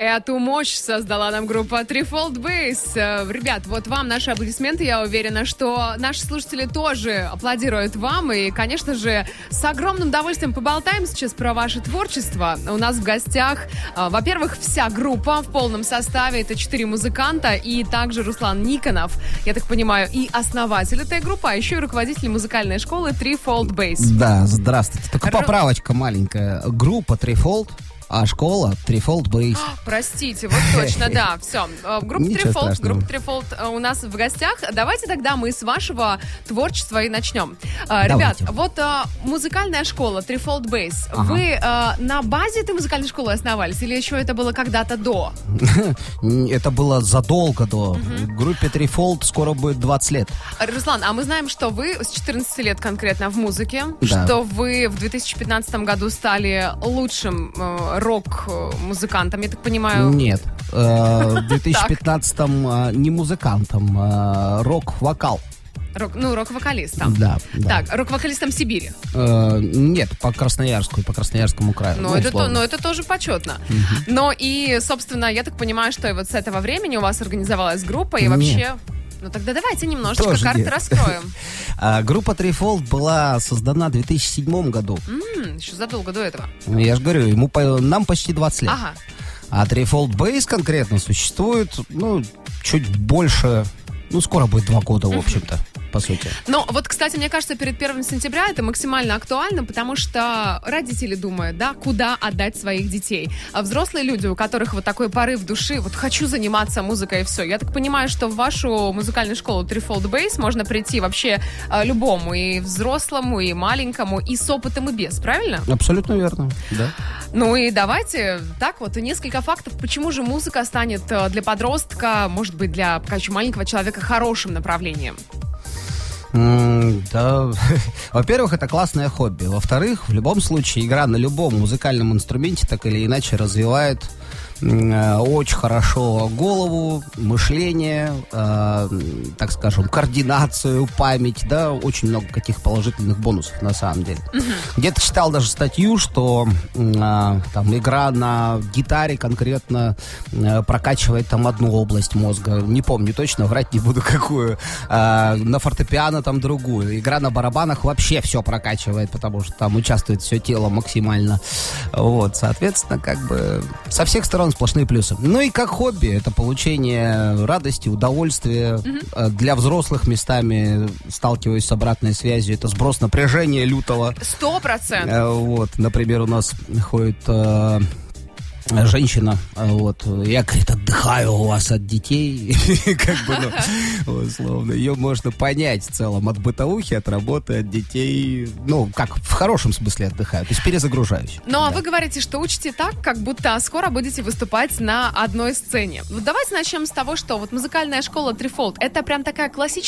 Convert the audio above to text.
Эту мощь создала нам группа Threefold Bass. Ребят, вот вам наши аплодисменты. Я уверена, что наши слушатели тоже аплодируют вам. И, конечно же, с огромным удовольствием поболтаем сейчас про ваше творчество. У нас в гостях, во-первых, вся группа в полном составе. Это 4 музыканта и также Руслан Никонов, я так понимаю, и основатель этой группы, а еще и руководитель музыкальной школы Threefold Bass. Да, здравствуйте. Только поправочка маленькая. Группа Threefold, а школа Threefold Bass. Простите, вот точно, да, все. Группа Threefold у нас в гостях. Давайте тогда мы с вашего творчества и начнем. Ребят, вот музыкальная школа Threefold Bass. Вы на базе этой музыкальной школы основались или еще это было когда-то до? Это было задолго до. Группе Threefold скоро будет 20 лет. Руслан, а мы знаем, что вы с 14 лет конкретно в музыке, да. Что вы в 2015 году стали лучшим рок-музыкантом, я так понимаю? Нет. В 2015-м не музыкантом, рок-вокал. Рок-вокалистом. Да. Так, рок-вокалистом Сибири? Нет, по Красноярскому краю. Но это тоже почетно. Но и, собственно, я так понимаю, что и вот с этого времени у вас организовалась группа, и вообще... Нет. Ну тогда давайте немножечко тоже карты нет. Раскроем. Группа Threefold была создана в 2007 году. Еще задолго до этого. Я же говорю, нам почти 20 лет. Ага. А Threefold Bass конкретно существует, чуть больше, скоро будет 2 года, в общем-то, по сути. Ну, вот, кстати, мне кажется, перед 1 сентября это максимально актуально, потому что родители думают, да, куда отдать своих детей. А взрослые люди, у которых вот такой порыв души, вот хочу заниматься музыкой и все. Я так понимаю, что в вашу музыкальную школу Threefold Bass можно прийти вообще любому, и взрослому, и маленькому, и с опытом, и без, правильно? Абсолютно верно, да. Ну и давайте так вот несколько фактов, почему же музыка станет для подростка, может быть, для пока еще маленького человека хорошим направлением. Да, во-первых, это классное хобби. Во-вторых, в любом случае, игра на любом музыкальном инструменте так или иначе развивает очень хорошо голову, мышление, так скажем, координацию, память, да, очень много каких положительных бонусов на самом деле. Где-то читал даже статью, что там игра на гитаре конкретно прокачивает там одну область мозга, не помню точно, врать не буду какую, на фортепиано там другую. Игра на барабанах вообще все прокачивает, потому что там участвует все тело максимально. Вот, соответственно, как бы со всех сторон сплошные плюсы. Ну и как хобби, это получение радости, удовольствия. Для взрослых местами, сталкиваюсь с обратной связью, это сброс напряжения лютого. 100%. Вот, например, у нас ходит женщина, вот, я, говорит, отдыхаю у вас от детей, как бы, условно, ее можно понять в целом от бытовухи, от работы, от детей, как в хорошем смысле отдыхаю, то есть перезагружаюсь. Ну, а вы говорите, что учите так, как будто скоро будете выступать на одной сцене. Вот давайте начнем с того, что вот музыкальная школа Threefold, это прям такая классическая